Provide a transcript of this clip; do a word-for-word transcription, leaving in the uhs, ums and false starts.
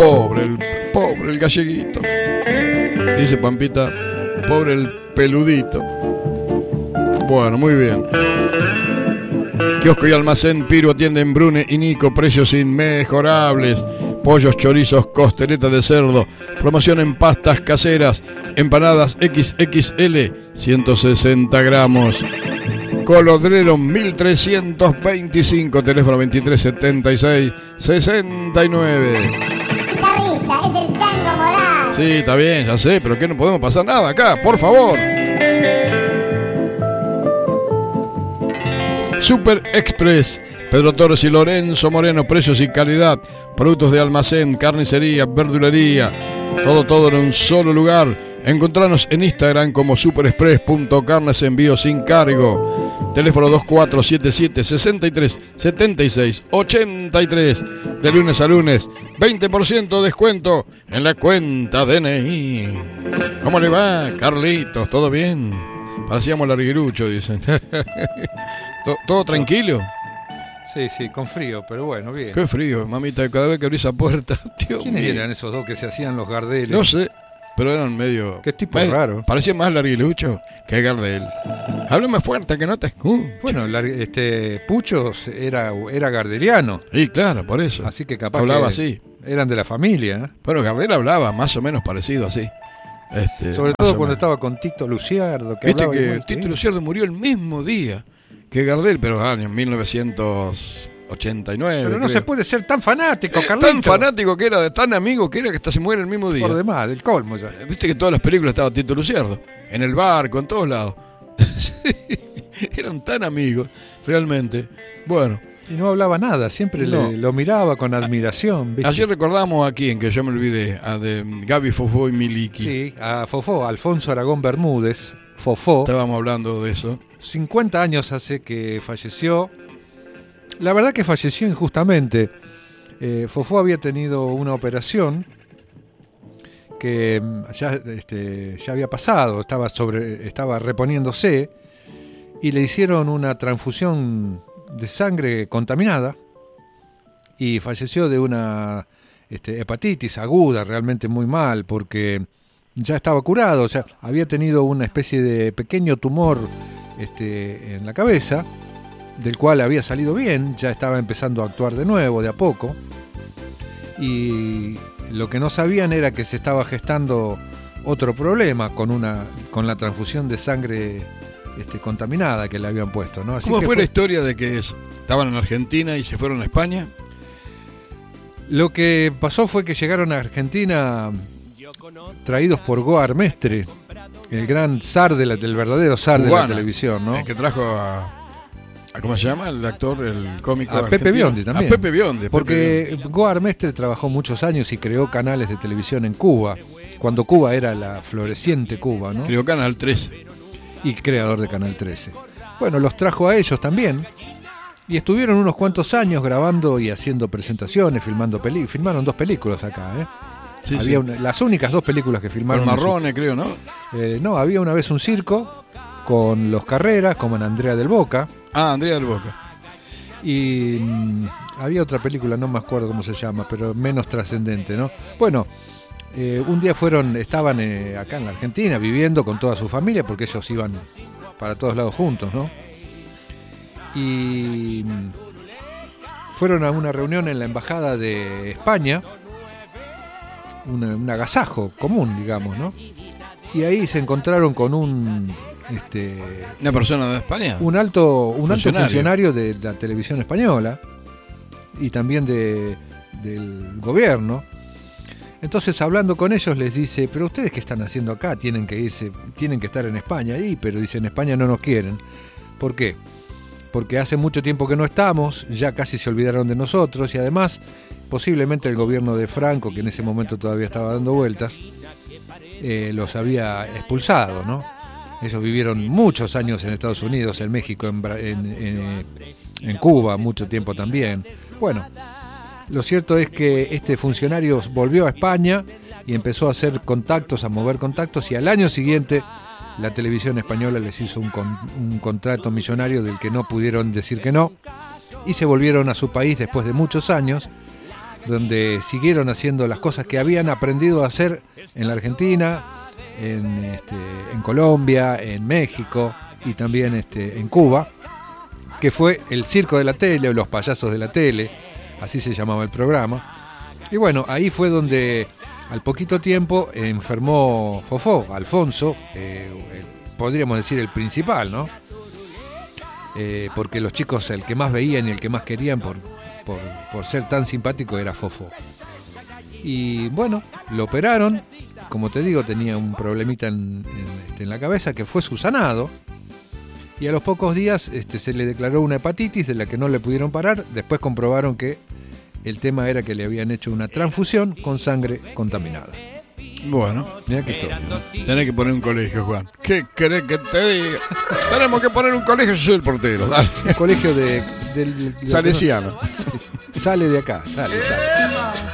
Pobre el, pobre el galleguito. Dice Pampita, pobre el peludito. Bueno, muy bien. Kiosco y almacén Piro atienden Brune y Nico, precios inmejorables. Pollos, chorizos, costeletas de cerdo. Promoción en pastas caseras. Empanadas equis equis ele, ciento sesenta gramos. Colodrero mil trescientos veinticinco, teléfono veintitrés setenta y seis sesenta y nueve. Guitarrista, es el Chango Morán. Sí, está bien, ya sé, pero que no podemos pasar nada acá, por favor. Super Express, Pedro Torres y Lorenzo Moreno, precios y calidad, productos de almacén, carnicería, verdulería, todo, todo en un solo lugar. Encontranos en Instagram como superexpress.carnes, envío sin cargo. Teléfono dos cuatro siete siete, sesenta y tres, setenta y seis, ochenta y tres. De lunes a lunes, veinte por ciento de descuento en la cuenta D N I. ¿Cómo le va, Carlitos? ¿Todo bien? Parecíamos larguirucho, dicen. ¿Todo tranquilo? Sí, sí, con frío, pero bueno, bien. Qué frío, mamita, cada vez que abrí esa puerta. Dios ¿Quiénes mío. eran esos dos que se hacían los Gardeles? No sé, pero eran medio... Qué tipo medio, raro. Parecía más larguilucho que Gardel. Háblame fuerte que no te escucho. Bueno, este Pucho era, era gardeliano. Sí, claro, por eso. Así que capaz hablaba que así. Eran de la familia, ¿eh? Pero Gardel hablaba más o menos parecido así. Este, Sobre todo cuando estaba con Tito Luciardo. Que Viste hablaba que igual, Tito ¿sí? Luciardo murió el mismo día que Gardel, pero años mil novecientos ochenta y nueve. Pero no creo. se puede ser tan fanático, Eh, Carlito. Tan fanático que era, de tan amigo que era, que hasta se muere el mismo día. Por demás, del colmo ya. Viste que en todas las películas estaba Tito Luciardo, en el barco, en todos lados. Eran tan amigos, realmente. Bueno. Y no hablaba nada, siempre No. le, lo miraba con admiración, ¿viste? Ayer recordamos a quién, que yo me olvidé, a de Gaby Fofó y Miliki. Sí, a Fofó, Alfonso Aragón Bermúdez, Fofó. Estábamos hablando de eso. cincuenta años hace que falleció. La verdad que falleció injustamente. Eh, Fofó había tenido una operación que ya, este, ya había pasado, estaba, sobre, estaba reponiéndose y le hicieron una transfusión de sangre contaminada y falleció de una este, hepatitis aguda, realmente muy mal, porque ya estaba curado, o sea, había tenido una especie de pequeño tumor este, en la cabeza, del cual había salido bien, ya estaba empezando a actuar de nuevo, de a poco, y lo que no sabían era que se estaba gestando otro problema con, una, con la transfusión de sangre este, contaminada que le habían puesto, ¿no? Así ¿Cómo que fue, fue la historia de que estaban en Argentina y se fueron a España? Lo que pasó fue que llegaron a Argentina traídos por Goar Mestre, el gran zar de la, del verdadero zar Cubana, de la televisión, ¿no? El que trajo a, a ¿cómo se llama? El actor, el cómico A Pepe argentino. Biondi también. A Pepe Biondi. Porque Pepe Biondi. Goar Mestre trabajó muchos años y creó canales de televisión en Cuba, cuando Cuba era la floreciente Cuba, ¿no? Creó Canal trece. Y creador de Canal trece. Bueno, los trajo a ellos también. Y estuvieron unos cuantos años grabando y haciendo presentaciones, filmando películas. Filmaron dos películas acá, ¿eh? Sí, había sí. Una, las únicas dos películas que filmaron. Con Marrone, creo, ¿no? Eh, no, había una vez un circo con los Carreras, como en Andrea del Boca. Ah, Andrea del Boca. Y mmm, había otra película, no me acuerdo cómo se llama, pero menos trascendente, ¿no? Bueno, eh, un día fueron, estaban eh, acá en la Argentina viviendo con toda su familia, porque ellos iban para todos lados juntos, ¿no? Y mmm, fueron a una reunión en la Embajada de España, una, un agasajo común, digamos, ¿no? Y ahí se encontraron con un... Este, ¿Una persona de España? Un alto, un funcionario. alto funcionario de la televisión española y también de, del gobierno. Entonces, hablando con ellos, les dice, pero ustedes qué están haciendo acá, tienen que irse, tienen que estar en España. Y, pero dicen, en España no nos quieren. ¿Por qué? Porque hace mucho tiempo que no estamos, ya casi se olvidaron de nosotros y además, posiblemente el gobierno de Franco, que en ese momento todavía estaba dando vueltas, eh, los había expulsado, ¿no? Ellos vivieron muchos años en Estados Unidos, en México, en, en, en, en Cuba, mucho tiempo también. Bueno, lo cierto es que este funcionario volvió a España y empezó a hacer contactos, a mover contactos, y al año siguiente la televisión española les hizo un, con, un contrato millonario del que no pudieron decir que no, y se volvieron a su país después de muchos años, donde siguieron haciendo las cosas que habían aprendido a hacer en la Argentina, en, este, en Colombia, en México y también este, en Cuba, que fue el circo de la tele o los payasos de la tele, así se llamaba el programa. Y bueno, ahí fue donde al poquito tiempo enfermó Fofó, Alfonso, eh, el, podríamos decir el principal, ¿no? Eh, porque los chicos el que más veían y el que más querían por, por, por ser tan simpático era Fofó. Y bueno, lo operaron, como te digo, tenía un problemita en, en, este, en la cabeza que fue subsanado. Y a los pocos días este, se le declaró una hepatitis de la que no le pudieron parar. Después comprobaron que el tema era que le habían hecho una transfusión con sangre contaminada. Bueno, mirá que historia. Tenés que poner un colegio, Juan. ¿Qué querés que te diga? Tenemos que poner un colegio, yo soy el portero. Dale. Un colegio de, de, de, de salesiano. Sale de acá, sale, sale.